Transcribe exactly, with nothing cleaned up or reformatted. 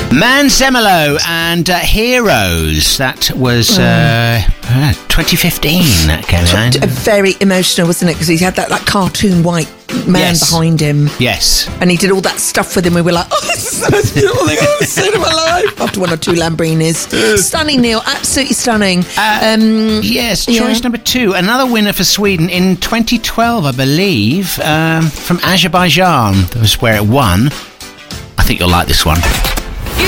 Man Zemelo and uh, Heroes. That was uh, uh, twenty fifteen. That came out. Very emotional, wasn't it? Because he had that, that cartoon white man Yes. behind him. Yes. And he did all that stuff with him. We were like, oh, this is the most beautiful thing I've ever seen in my life. After one or two Lambrinis. Stunning, Neil. Absolutely stunning. Uh, um, yes, yeah. choice number two. Another winner for Sweden in twenty twelve, I believe, um, from Azerbaijan. That was where it won. I think you'll like this one.